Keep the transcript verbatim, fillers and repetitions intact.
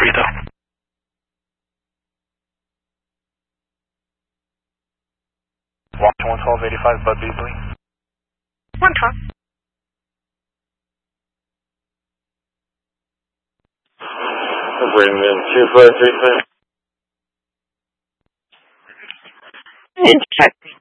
for you, though. Washington one twelve eighty-five, Bud Beasley. one twelve. Bring in two five three six. Check.